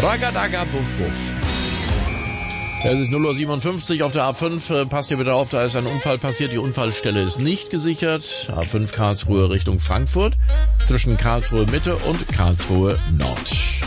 Ragadaga Buff Buff. Es ist 0:57 Uhr auf der A5. Passt hier bitte auf, da ist ein Unfall passiert. Die Unfallstelle ist nicht gesichert. A5 Karlsruhe Richtung Frankfurt. Zwischen Karlsruhe Mitte und Karlsruhe Nord.